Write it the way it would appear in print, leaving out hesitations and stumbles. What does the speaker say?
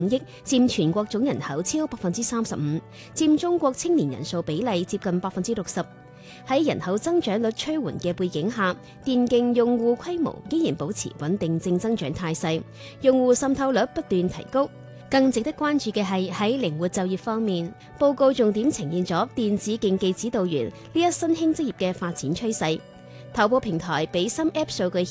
億，佔全國總人口超35%，佔中國青年人數比例接近60%。喺人口增長率趨緩嘅背景下，電競用戶規模依然保持穩定正增長態勢，用戶滲透率不斷提高。更值得關注嘅係喺靈活就業方面，報告重點呈現咗電子競技指導員呢一新興職業嘅發展趨勢。頭部平台比心 App 數據